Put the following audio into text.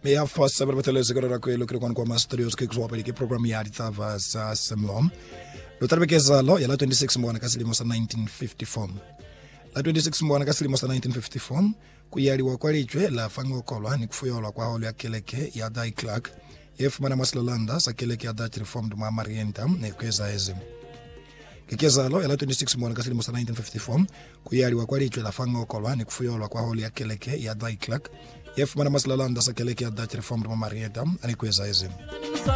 Me afas saber bateleze kora kwelo kiri kwa studios ke kuzwa pele ke program ya ditava sa semlom. Lo tarbekeza lo ya la 26 mwana ka selemo sa 1954. La 26 mwana ka selemo sa 1954 kuyaliwa kwa lijwe la fangokolwa ni kufuyolwa kwa holo ya keleke ya Dai Clark yefumana maslalanda sa keleke ya Dutch Reformed ma Marienta ne kweza eze. Kekeza lo ya la 26 mwana ka selemo sa 1954 kuyaliwa kwa lijwe la fangokolwa ni kufuyolwa kwa holo ya keleke ya Dai Clark yefumana maslalanda sa keleke ya Dutch Reformed ma Marienta ne kweza eze.